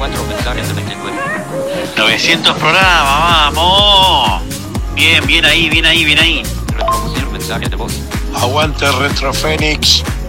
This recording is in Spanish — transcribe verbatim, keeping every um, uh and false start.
cuatro mensajes de veinticuatro. novecientos programas, vamos. Bien, bien ahí, bien ahí, bien ahí. Reproducir mensaje de voz. Aguante Retrofénix.